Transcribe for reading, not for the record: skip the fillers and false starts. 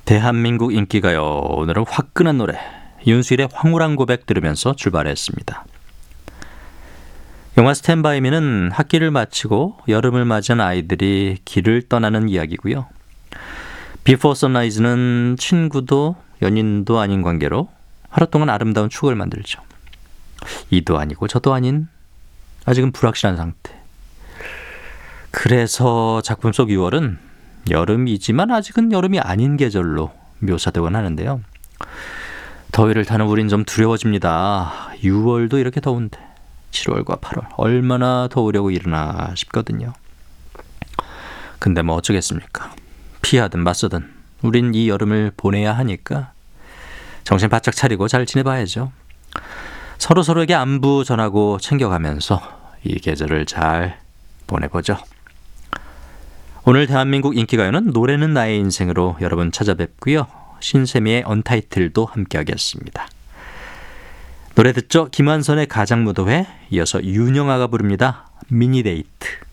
대한민국 인기가요. 오늘은 화끈한 노래 윤수일의 황홀한 고백 들으면서 출발했습니다. 영화 스탠바이미는 학기를 마치고 여름을 맞이한 아이들이 길을 떠나는 이야기고요. 비포 선라이즈는 친구도 연인도 아닌 관계로 하루 동안 아름다운 추억을 만들죠. 이도 아니고 저도 아닌 아직은 불확실한 상태. 그래서 작품 속 6월은 여름이지만 아직은 여름이 아닌 계절로 묘사되곤 하는데요. 더위를 타는 우린 좀 두려워집니다. 6월도 이렇게 더운데 7월과 8월 얼마나 더우려고 이러나 싶거든요. 근데 뭐 어쩌겠습니까? 피하든 맞서든 우린 이 여름을 보내야 하니까 정신 바짝 차리고 잘 지내봐야죠. 서로에게 안부 전하고 챙겨가면서 이 계절을 잘 보내보죠. 오늘 대한민국 인기가요는 노래는 나의 인생으로 여러분 찾아뵙고요. 신세미의 언타이틀도 함께하겠습니다. 노래 듣죠? 김한선의 가장무도회, 이어서 윤영아가 부릅니다. 미니데이트.